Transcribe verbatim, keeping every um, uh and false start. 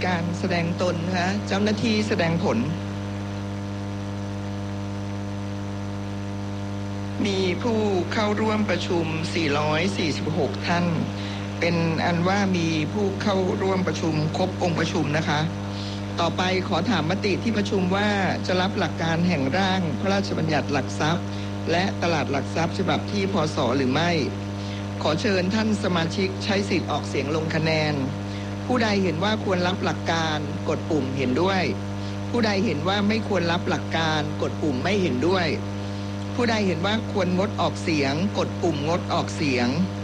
การแสดงตนนะคะเจ้าหน้าที่แสดงผลมีผู้เข้าร่วมประชุมสี่ร้อยสี่สิบหกท่านเป็นอันว่ามีผู้เข้าร่วมประชุมครบองค์ประชุมนะคะต่อไปขอถามมติที่ประชุมว่าจะรับหลักการแห่งร่างพระราชบัญญัติหลักทรัพย์และตลาดหลักทรัพย์ฉบับที่พ.ศ.หรือไม่ขอเชิญท่านสมาชิกใช้สิทธิ์ออกเสียงลงคะแนนผู้ใดเห็นว่าควรรับหลักการกดปุ่มเห็นด้วยผู้ใดเห็นว่าไม่ควรรับหลักการกดปุ่มไม่เห็นด้วยผู้ใดเห็นว่าควรงดออกเสียงกดปุ่มงดออกเสียง